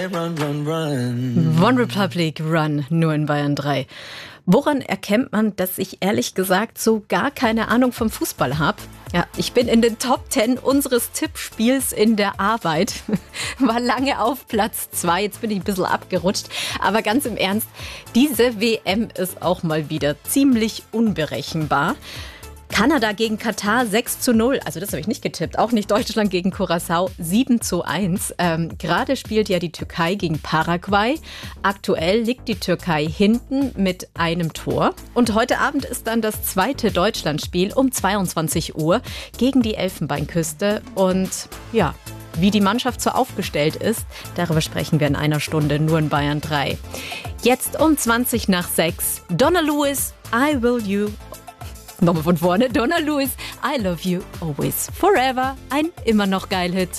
Run, run, run. One Republic Run, nur in Bayern 3. Woran erkennt man, dass ich ehrlich gesagt so gar keine Ahnung vom Fußball habe? Ja, ich bin in den Top 10 unseres Tippspiels in der Arbeit. War lange auf Platz 2, jetzt bin ich ein bisschen abgerutscht. Aber ganz im Ernst, diese WM ist auch mal wieder ziemlich unberechenbar. Kanada gegen Katar 6:0, also das habe ich nicht getippt, auch nicht Deutschland gegen Curaçao 7:1. Gerade spielt ja die Türkei gegen Paraguay. Aktuell liegt die Türkei hinten mit einem Tor. Und heute Abend ist dann das zweite Deutschlandspiel um 22 Uhr gegen die Elfenbeinküste. Und ja, wie die Mannschaft so aufgestellt ist, darüber sprechen wir in einer Stunde nur in Bayern 3. Jetzt um 6:20. Donna Lewis, I Will You. Nochmal von vorne, Donna Lewis, I Love You Always Forever, ein immer noch geil Hit.